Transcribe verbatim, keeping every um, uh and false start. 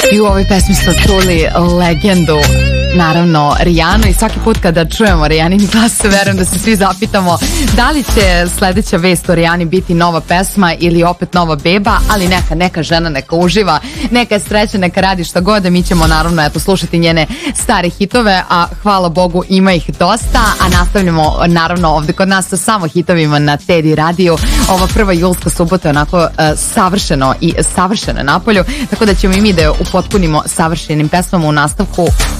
I u ovoj pesmi smo čuli legendu, naravno Rijanu, i svaki put kada čujemo Rijanin glas verujem da se svi zapitamo da li će sledeća vest o Rijani biti nova pesma ili opet nova beba, ali neka, neka žena neka uživa, neka je sreća, neka radi šta god, a mi ćemo naravno eto slušati njene stare hitove, a hvala Bogu ima ih dosta, a nastavljamo naravno ovde kod nas sa samo hitovima na Teddy radiju. Ova prva julska subota je onako uh, savršeno i savršeno napolju, tako da ćemo i mi da je upotpunimo savršenim pesmama u nastavku.